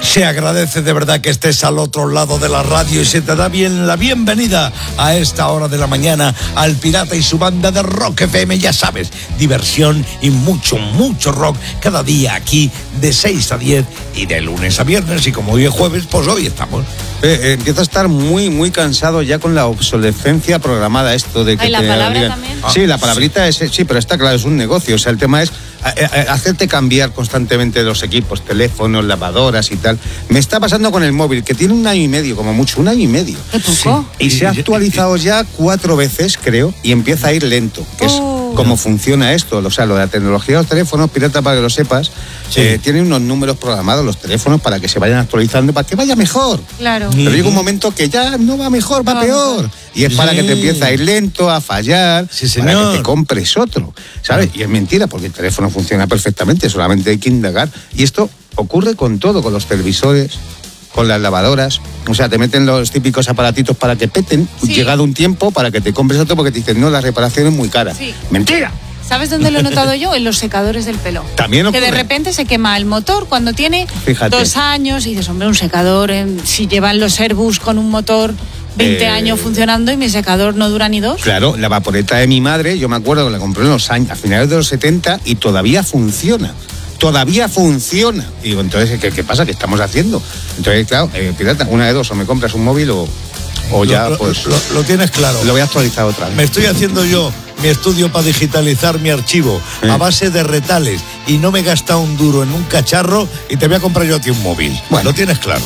Se agradece de verdad que estés al otro lado de la radio y se te da bien la bienvenida a esta hora de la mañana al Pirata y su banda de Rock FM. Ya sabes, diversión y mucho, mucho rock cada día aquí de 6 a 10 y de lunes a viernes. Y como hoy es jueves, pues hoy estamos. Empiezo a estar muy, muy cansado ya con la obsolescencia programada, esto de que la palabra también. Sí, la palabrita es, sí, pero está claro, es un negocio. O sea, el tema es hacerte cambiar constantemente los equipos, teléfonos, lavadoras y tal. Me está pasando con el móvil, que tiene 1 año y medio, como mucho, 1 año y medio. ¿Qué poco? Sí. Y se ha actualizado ya 4 veces, creo, y empieza a ir lento, que es cómo funciona esto. O sea, lo de la tecnología de los teléfonos, pirata, para que lo sepas, tienen unos números programados los teléfonos para que se vayan actualizando, para que vaya mejor. Claro. Pero llega un momento que ya no va mejor, va peor. Y es para que te empiece a ir lento, a fallar, para que te compres otro, ¿sabes? Y es mentira, porque el teléfono funciona perfectamente, solamente hay que indagar. Y esto ocurre con todo, con los televisores, con las lavadoras. O sea, te meten los típicos aparatitos para que peten, llegado un tiempo, para que te compres otro, porque te dicen, no, la reparación es muy cara. Sí. ¡Mentira! ¿Sabes dónde lo he notado yo? En los secadores del pelo. También ocurre. Que de repente se quema el motor cuando tiene 2 años y dices, hombre, un secador, si llevan los Airbus con un motor 20 años funcionando y mi secador no dura ni 2. Claro, la vaporeta de mi madre, yo me acuerdo que la compré en los años, a finales de los 70 y todavía funciona. Todavía funciona. Y digo, entonces, ¿qué pasa? ¿Qué estamos haciendo? Entonces, claro, pirata, una de dos, o me compras un móvil o ya, pues... Lo tienes claro. Lo voy a actualizar otra vez. Me estoy haciendo yo mi estudio para digitalizar mi archivo a base de retales y no me he gastado un duro en un cacharro y te voy a comprar yo a ti un móvil. Bueno, lo tienes claro.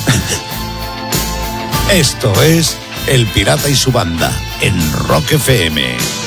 Esto es El Pirata y su banda en Rock FM.